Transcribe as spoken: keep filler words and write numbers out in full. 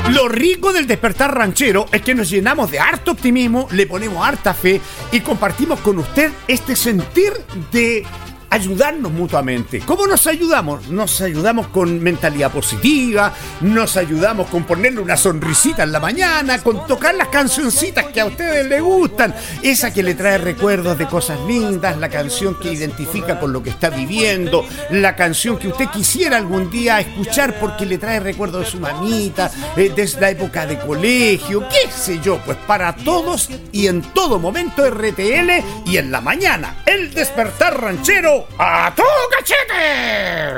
Lo rico del despertar ranchero es que nos llenamos de harto optimismo, le ponemos harta fe y compartimos con usted este sentir de ayudarnos mutuamente. ¿Cómo nos ayudamos? Nos ayudamos con mentalidad positiva, nos ayudamos con ponerle una sonrisita en la mañana, con tocar las cancioncitas que a ustedes les gustan, esa que le trae recuerdos de cosas lindas, la canción que identifica con lo que está viviendo, la canción que usted quisiera algún día escuchar porque le trae recuerdos de su mamita, eh, de la época de colegio, qué sé yo, pues para todos y en todo momento R T L y en la mañana, el despertar ranchero ¡a todo cachete!